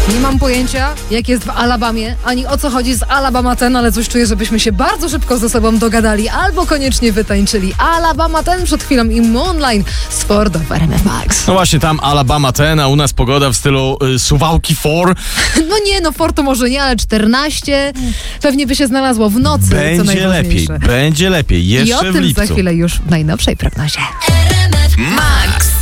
Nie mam pojęcia, jak jest w Alabamie, ani o co chodzi z Alabama Ten, ale coś czuję, żebyśmy się bardzo szybko ze sobą dogadali albo koniecznie wytańczyli. Alabama Ten przed chwilą i Moonlight z Fordo w RMF Max. No właśnie, tam Alabama Ten, a u nas pogoda w stylu Suwałki 4. No nie, no Ford to może nie, ale 14 pewnie by się znalazło w nocy, co Będzie lepiej, najważniejsze. będzie lepiej, I jeszcze o w tym lipcu. za chwilę już w najnowszej prognozie. RMF Max.